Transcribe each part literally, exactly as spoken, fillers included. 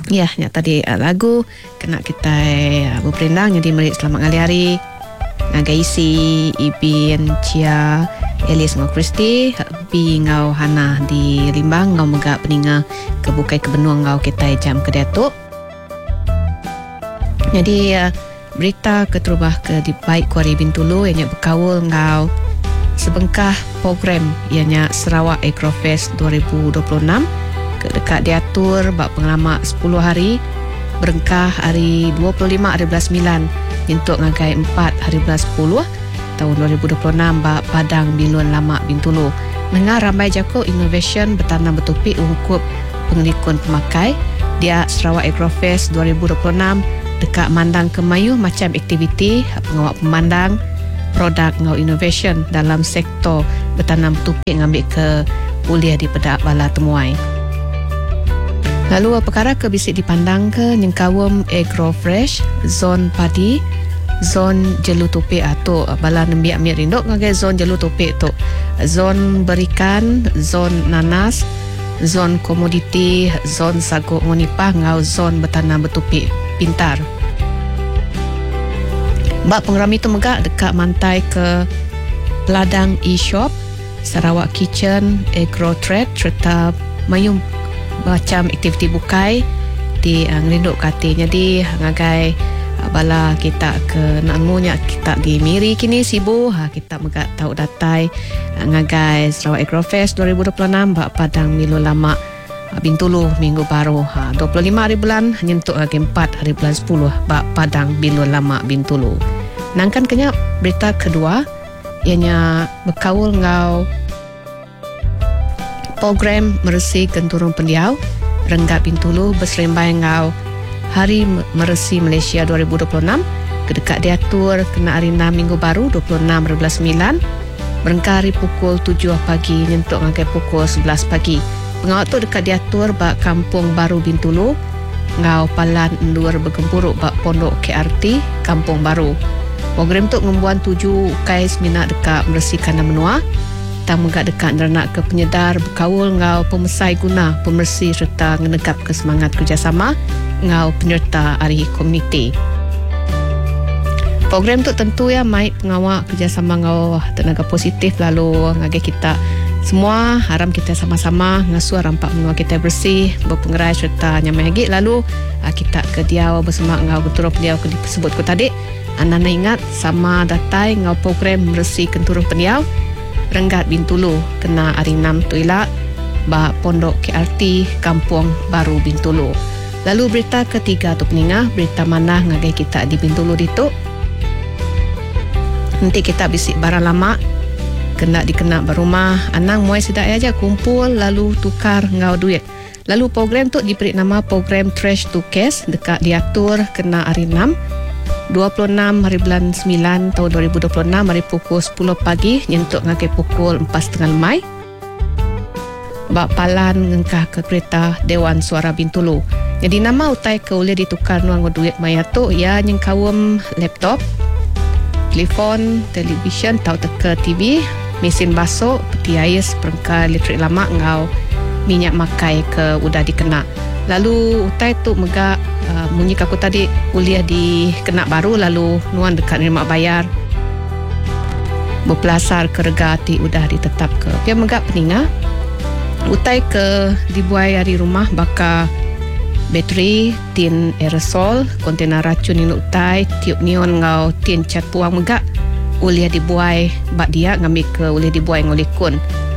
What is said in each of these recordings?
Ya, yang tadi uh, lagu kena kita uh, berperindang. Jadi mari selamat ngali hari ngagai isi Ibin Cia Elis ngau Kristi bi ngau Hana di Limbang ngau megak peninga kebukai kebenuang ngau kita jam kedatuk. Jadi uh, berita keterubah ke di baik Kuari Bintulu yang berkawal ngau sebengkah program ianya Sarawak Agrofest dua ribu dua puluh enam dekat diatur bak pengalaman sepuluh hari berengkah hari dua puluh lima hari bulan sembilan untuk ngagai empat hari bulan sepuluh tahun dua ribu dua puluh enam bak Padang Bilun Lama Bintulu. Mengar ramai jako innovation bertanam bertopik ungkup pengelikun pemakai dia Sarawak Agrofest dua ribu dua puluh enam dekat mandang kemayu macam aktiviti pengawak pemandang produk ngau innovation dalam sektor bertanam bertopik ngambil ke kuliah di Pedak Bala Temuai. Lalu perkara ke bisik dipandang ke Nyengkawum Agrofresh zon padi zon jelu topik atau bala nembiak miak rindok ngagai zon jelu topik tu zon berikan zon nanas zon komoditi zon sago ngonipah ngau zon bertanam bertopik pintar. Bak pengerami tu megak dekat mantai ke Peladang e-shop Sarawak Kitchen Agro Trade serta mayum macam aktiviti bukai di uh, ngerinduk kati. Jadi ngagai uh, bala kita ke namunya kita di Miri kini sibu ha, kita megak tahu datai uh, ngagai Sarawak Agrofest dua ribu dua puluh enam bak Padang Milu Lama uh, Bintulu minggu baru ha, dua puluh lima hari bulan nyentuk lagi empat hari bulan sepuluh bak Padang Milu Lama Bintulu. Nangkan kenyap berita kedua ianya berkawul ngau program meresi kenturung pendiau Renggak Bintulu berserembai ngau Hari Meresi Malaysia dua ribu dua puluh enam kedekat diatur kena hari enam minggu baru dua puluh enam hari bulan sembilan berengkah hari pukul tujuh pagi nyentuk ngagai pukul sebelas pagi. Pengawak tu dekat diatur bak Kampung Baru Bintulu ngau Palan Endur bergempuruk bak Pondok K R T Kampung Baru. Program tu ngembuan tujuh ukai seminat dekat Meresi Kandang Menua kita megak dekat neranak ke penyedar berkawul ngau pemesai guna pemersi serta ngenegap ke semangat kerjasama ngau penyerta hari komuniti. Program tu tentu ya mai pengawak kerjasama ngau tenaga positif lalu ngagai kita semua haram kita sama-sama ngasuh rampak menua kita bersih berpengerai serta nyamai lagi lalu kita ke diau bersama ngau kenturung pendiau ke disebut ku tadi anda ingat sama datai ngau program bersih kenturung pendiau Renggak Bintulu kena hari enam tu ilak bak Pondok K R T Kampung Baru Bintulu. Lalu berita ketiga tu peningah berita mana ngagai kita di Bintulu ditu. Nanti kita bisik barang lama kena dikena berumah anang muai sedak aja kumpul lalu tukar ngau duit. Lalu program tu diberi nama program Trash to Cash dekat diatur kena hari enam dua puluh enam hari bulan sembilan tahun dua ribu dua puluh enam hari pukul sepuluh pagi nyentuk ngagai pukul empat tiga puluh lemai bak Palan ngengkah ke kereta Dewan Suara Bintulu. Jadi nama utai ke boleh ditukar nuang duit maya tu ya nyengkawum laptop telefon televisyen tau teka T V mesin basuh peti ais perengkah elektrik lama ngau minyak makai ke udah dikena. Lalu utai tu megak uh, munyi aku tadi kuliah di kena baru lalu nuan dekat nerima bayar berpelasar ke rega hati udah ditetap ke dia megak peninga utai ke dibuai dari rumah baka bateri tin aerosol kontainer racun ini utai tiup neon ngau tin cat puang megak uliah dibuai bak dia ngambil ke uliah dibuai ngolikun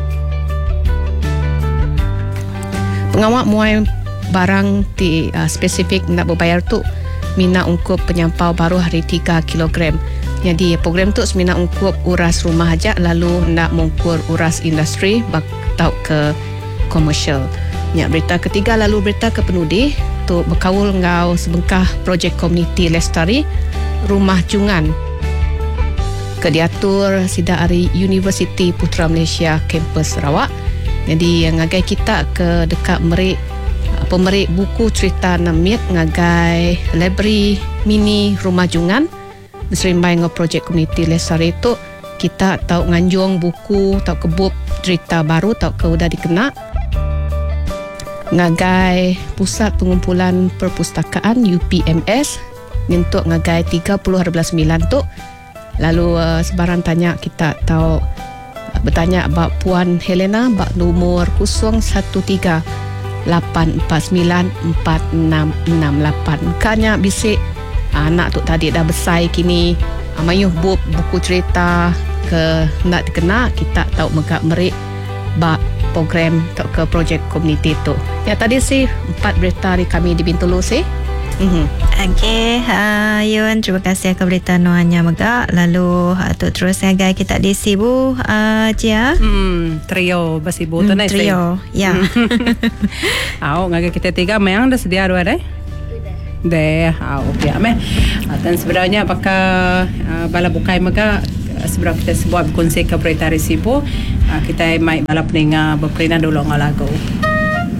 pengawak muai barang di uh, spesifik nak berbayar tu mina ungkup penyampau baru hari tiga kilogram. Jadi program tu semina ungkup uras rumah aja lalu nak mengkur uras industri bak tau ke komersial. Ya, berita ketiga lalu berita ke penudi tu berkawul ngau sebengkah projek komuniti lestari Rumah Jungan ke diatur sida hari Universiti Putra Malaysia kampus Sarawak. Jadi yang ngagai kita ke dekat merik pemerik buku cerita Namit ngagai library mini Rumah Jungan berserimbai ngau projek komuniti lestari itu kita tahu nganjung buku tahu kebub cerita baru tahu ke udah dikena ngagai Pusat Pengumpulan Perpustakaan U P M S untuk ngagai tiga puluh hari bulan sembilan tu. Lalu uh, sebarang tanya kita tahu uh, bertanya about Puan Helena bak nomor kosong satu tiga lapan empat sembilan empat enam enam lapan. Kanya bisik uh, anak tu tadi dah besar kini uh, mayuh buku, buku cerita ke nak dikena kita tahu megak merik bak program tok ke projek komuniti tu. Ya tadi sih empat berita dari kami di Bintulu sih. Mm-hmm. Okey, uh, Yun, terima kasih ke berita Noanya Megak. Lalu uh, tu terus ngagai kita di Sibu uh, Cia. Hmm, trio basibu tu hmm, naik trio, ya. Aw, ngagai kita tiga memang dah sedia dua deh. Deh, aw, okey ame. Dan sebenarnya apakah uh, bala bukai Megak sebenarnya kita sebuah konsep ke berita Sibu, uh, kita mai bala peninga berperina dulu ngalago.